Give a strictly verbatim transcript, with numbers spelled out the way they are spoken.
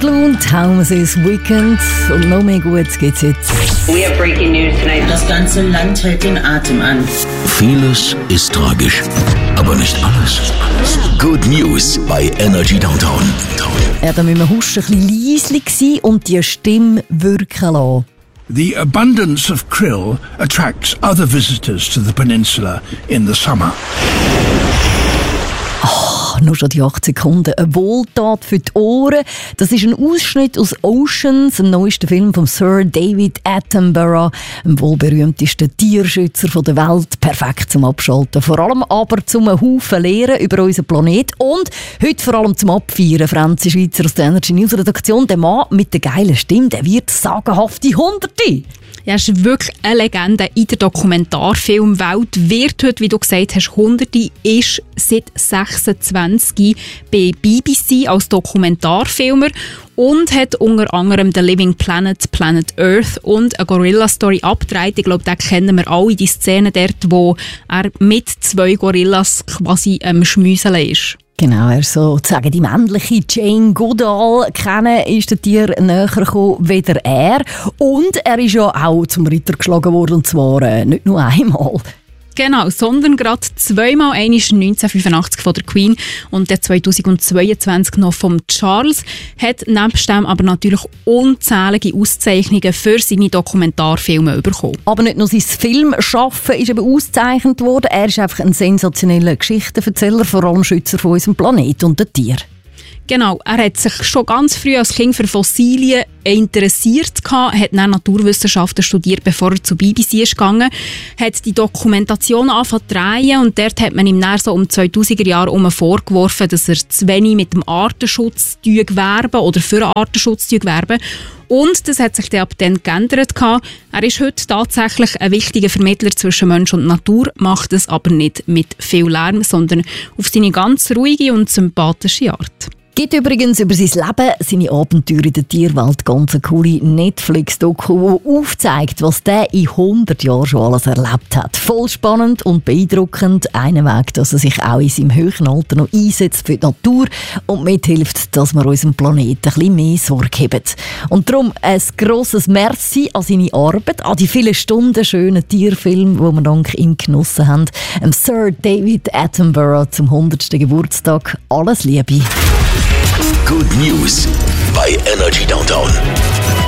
gut gelaunt, this Weekend und noch mehr Gutes gibt's jetzt. We have breaking news tonight. Das ganze Land hält den Atem an. Vieles ist tragisch, aber nicht alles. Good News bei Energy Downtown. Ja, da müssen wir huschen ein bisschen leise sein und die Stimme wirken lassen. The abundance of krill attracts other visitors to the peninsula in the summer. Oh, nur schon die acht Sekunden. Eine Wohltat für die Ohren. Das ist ein Ausschnitt aus Oceans, dem neuesten Film von Sir David Attenborough, dem wohl berühmtesten Tierschützer der Welt. Perfekt zum Abschalten. Vor allem aber zum Haufen Lehren über unseren Planet und heute vor allem zum Abfeiern. Franzi Schweizer aus der Energy News Redaktion. Der Mann mit der geilen Stimme, der wird sagenhafte Hunderte. Ja, er ist wirklich eine Legende in der Dokumentarfilmwelt. Wird heute, wie du gesagt hast, Hunderte, ist seit sechsundzwanzig bei B B C als Dokumentarfilmer und hat unter anderem The Living Planet, Planet Earth und eine Gorilla-Story abgedreht. Ich glaube, da kennen wir alle die Szene dort, wo er mit zwei Gorillas quasi am ähm, Schmüseln ist. Genau, er sozusagen die männliche Jane Goodall. Kennen ist der Tier näher gekommen, weder er. Und er ist ja auch zum Ritter geschlagen worden, und zwar äh, nicht nur einmal. Genau, sondern gerade zweimal. Einmal neunzehnhundertfünfundachtzig von der Queen und der zweitausendzweiundzwanzig noch vom Charles. Hat nebst dem aber natürlich unzählige Auszeichnungen für seine Dokumentarfilme bekommen. Aber nicht nur sein Filmschaffen ist eben ausgezeichnet worden. Er ist einfach ein sensationeller Geschichtenerzähler, vor allem Schützer von unserem Planeten und den Tieren. Genau, er hat sich schon ganz früh als Kind für Fossilien interessiert, hat dann Naturwissenschaften studiert, bevor er zu B B C ist gegangen, hat die Dokumentation angefangen zu drehen und dort hat man ihm dann so um zweitausender Jahre herum vorgeworfen, dass er zu wenig mit dem Artenschutz werben oder für den Artenschutz werben. Und das hat sich dann ab dann geändert. Er ist heute tatsächlich ein wichtiger Vermittler zwischen Mensch und Natur, macht es aber nicht mit viel Lärm, sondern auf seine ganz ruhige und sympathische Art. Gibt übrigens über sein Leben, seine Abenteuer in der Tierwelt, ganz eine coole Netflix-Doku, die aufzeigt, was der in hundert Jahren schon alles erlebt hat. Voll spannend und beeindruckend. Einen Weg, dass er sich auch in seinem höheren Alter noch einsetzt für die Natur und mithilft, dass wir unserem Planeten ein bisschen mehr Sorge haben. Und darum ein grosses Merci an seine Arbeit, an die vielen Stunden schönen Tierfilme, die wir dank ihm genossen haben. Sir David Attenborough zum hundertsten Geburtstag. Alles Liebe. Good News bei Energy Downtown.